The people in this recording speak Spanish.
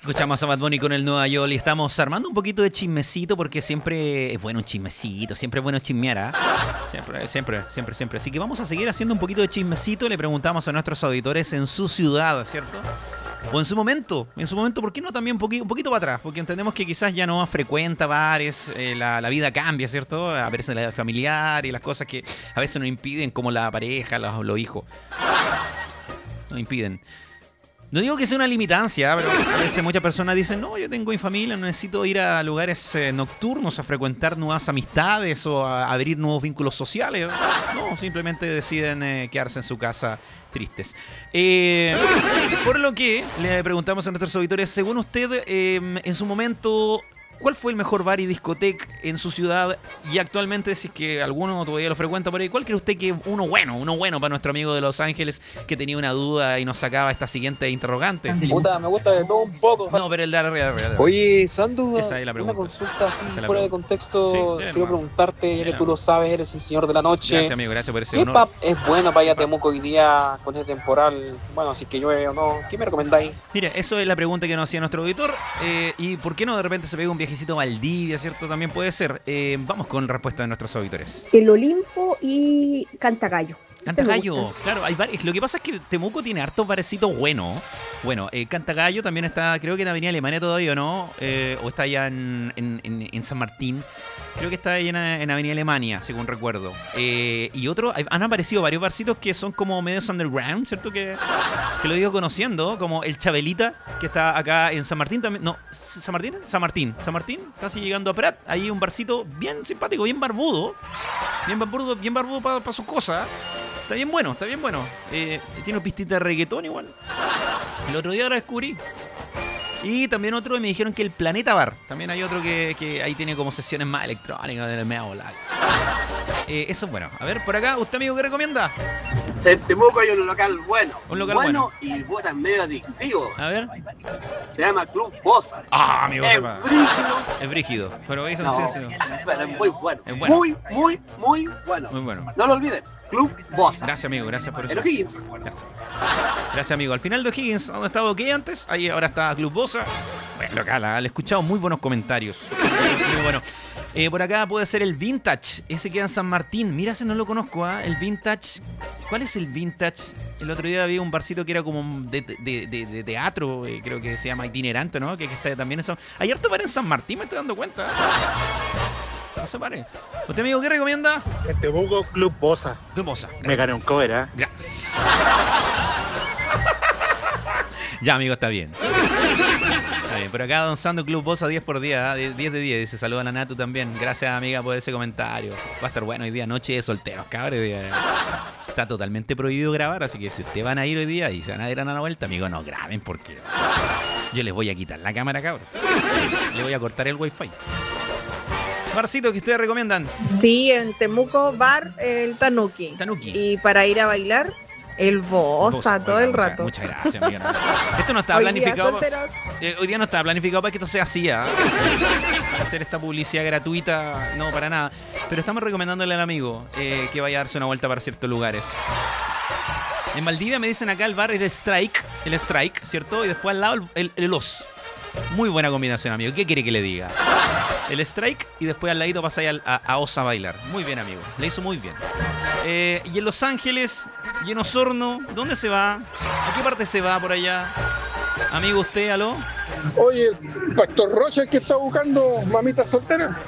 Escuchamos a Bad Bunny con el Nueva York y estamos armando un poquito de chismecito porque siempre es bueno un chismecito, siempre es bueno chismear, ¿ah? Siempre. Así que vamos a seguir haciendo un poquito de chismecito. Le preguntamos a nuestros auditores en su ciudad, ¿cierto? O en su momento, ¿por qué no también un poquito para atrás? Porque entendemos que quizás ya no frecuenta bares, la vida cambia, ¿cierto? A veces la vida familiar y las cosas que a veces nos impiden, como la pareja, los hijos, nos impiden. No digo que sea una limitancia, pero a veces muchas personas dicen, no, yo tengo mi familia, no necesito ir a lugares nocturnos a frecuentar nuevas amistades o a abrir nuevos vínculos sociales. No, simplemente deciden quedarse en su casa tristes. Por lo que le preguntamos a nuestros auditores, según usted, en su momento, ¿cuál fue el mejor bar y discoteca en su ciudad? Y actualmente, si es que alguno todavía lo frecuenta por ahí, ¿cuál cree usted que uno bueno para nuestro amigo de Los Ángeles que tenía una duda y nos sacaba esta siguiente interrogante? Puta, me gusta de todo un poco. No, pero el de arriba. Oye, Sandu, Esa es la una pregunta. consulta así Esa es la fuera de pregunta. contexto. Sí, Quiero hermano. preguntarte, ya que tú lo sabes, eres el señor de la noche. Gracias, amigo, gracias por ese ¿Qué honor. pub es bueno para ir a Temuco hoy día con este temporal? Bueno, así que llueve o no. ¿Qué me recomendáis? Mira, eso es la pregunta que nos hacía nuestro auditor. ¿Y por qué no de repente se pega un viajecito a Valdivia, cierto? También puede ser. Vamos con respuesta de nuestros auditores. El Olimpo y Cantagallo. Ese me Cantagallo, gusta. claro, hay bares. Lo que pasa es que Temuco tiene hartos barecitos buenos. Bueno, Cantagallo también está, creo que en Avenida Alemania todavía, ¿o no? O está allá en San Martín. Creo que está ahí en Avenida Alemania, según recuerdo. Y han aparecido varios barcitos que son como medios underground, ¿cierto? Que lo digo conociendo, como el Chabelita, que está acá en San Martín también. No, ¿San Martín? San Martín, casi llegando a Prat. Ahí un barcito bien simpático, bien barbudo. Bien barbudo para sus cosas. Está bien bueno. Tiene una pistita de reggaetón igual. El otro día lo descubrí. Y también otro, me dijeron que el Planeta Bar. También hay otro que ahí tiene como sesiones más electrónicas de media volada. Eso es bueno. A ver, por acá, ¿usted, amigo, qué recomienda? En Temuco hay un local bueno. Un local bueno. Y puta medio adictivo. A ver. Se llama Club Bosa. Ah, amigo, Es sepa. brígido. Es brígido. Pero dijo, No, sí. pero es muy bueno. Es bueno. Muy bueno. Muy bueno. No lo olviden. Club Bosa. Gracias, amigo, gracias por eso. En O'Higgins. Gracias, amigo. Al final de O'Higgins, donde estaba OK antes, ahí ahora está Club Bosa. Bueno, local, le he escuchado muy buenos comentarios. Muy bueno. Por acá puede ser el Vintage. Ese queda en San Martín. Mira, ese no lo conozco, ¿ah? El Vintage. ¿Cuál es el Vintage? El otro día había un barcito que era como de teatro, creo que se llama itinerante, ¿no? Que está también en San... Hay harto bar en San Martín, me estoy dando cuenta. No se pare. ¿Usted, amigo, qué recomienda? En Temuco, Club Bosa. Club Bosa. Me gané un cover, ¿eh? Ya, amigo, está bien. Está bien. Por acá, Don Sando, Club Bosa 10 por 10, ¿eh? 10 de 10. Dice, saluda a la Natu también. Gracias, amiga, por ese comentario. Va a estar bueno hoy día, noche de solteros, cabrón. Está totalmente prohibido grabar, así que si ustedes van a ir hoy día y se van a ir a una vuelta, amigo, no graben porque yo les voy a quitar la cámara, cabrón. Le voy a cortar el wifi. Barcito que ustedes recomiendan. Sí, en Temuco, bar, el Tanuki. Y para ir a bailar, el Bosa, todo el rato. Muchas gracias, amiga. Esto no estaba Hoy día, planificado. solteros. Hoy día no estaba planificado para que esto sea así, ¿eh? Hacer esta publicidad gratuita, no, para nada. Pero estamos recomendándole al amigo que vaya a darse una vuelta para ciertos lugares. En Valdivia me dicen acá el bar el Strike, ¿cierto? Y después al lado el Os. Muy buena combinación, amigo. ¿Qué quiere que le diga? El Strike y después al ladito pasáis a Osa a bailar. Muy bien, amigo. Le hizo muy bien. Y en Los Ángeles, y en Osorno, ¿dónde se va? ¿A qué parte se va por allá? Amigo, usted, aló. Oye, Pastor Rocha, que está buscando mamita soltera.